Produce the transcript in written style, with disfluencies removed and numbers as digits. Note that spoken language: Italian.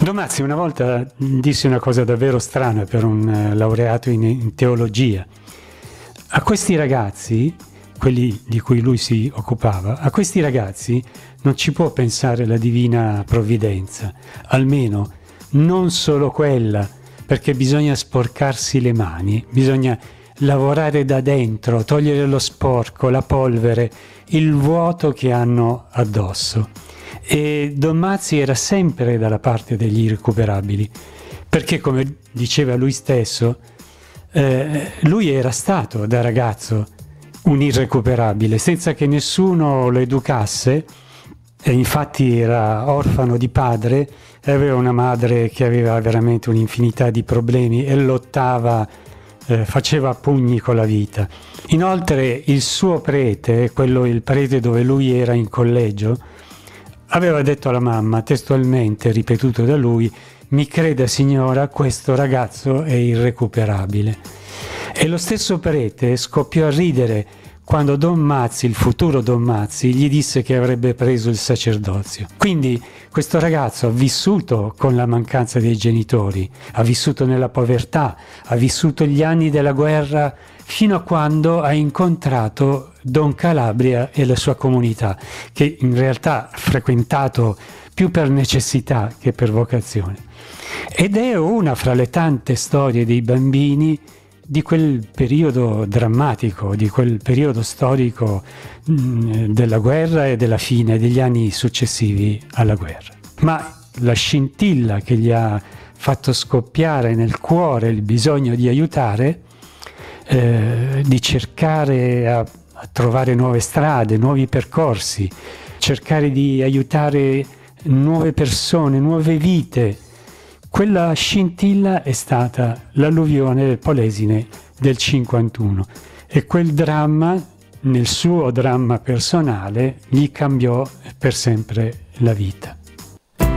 Domazzi una volta disse una cosa davvero strana per un laureato in teologia. A questi ragazzi, quelli di cui lui si occupava, a questi ragazzi non ci può pensare la divina provvidenza, almeno non solo quella, perché bisogna sporcarsi le mani, bisogna lavorare da dentro, togliere lo sporco, la polvere, il vuoto che hanno addosso. E Don Mazzi era sempre dalla parte degli irrecuperabili, perché come diceva lui stesso, lui era stato da ragazzo un irrecuperabile, senza che nessuno lo educasse, e infatti era orfano di padre e aveva una madre che aveva veramente un'infinità di problemi e lottava, faceva a pugni con la vita. Inoltre il suo prete, il prete dove lui era in collegio, aveva detto alla mamma, testualmente ripetuto da lui: mi creda signora, questo ragazzo è irrecuperabile. E lo stesso prete scoppiò a ridere quando Don Mazzi, il futuro Don Mazzi, gli disse che avrebbe preso il sacerdozio. Quindi questo ragazzo ha vissuto con la mancanza dei genitori, ha vissuto nella povertà, ha vissuto gli anni della guerra fino a quando ha incontrato Don Calabria e la sua comunità, che in realtà ha frequentato più per necessità che per vocazione. Ed è una fra le tante storie dei bambini di quel periodo drammatico, di quel periodo storico della guerra e della fine degli anni successivi alla guerra. Ma la scintilla che gli ha fatto scoppiare nel cuore il bisogno di aiutare, di cercare a trovare nuove strade, nuovi percorsi, cercare di aiutare nuove persone, nuove vite. Quella scintilla è stata l'alluvione del Polesine del 51 e quel dramma, nel suo dramma personale, gli cambiò per sempre la vita.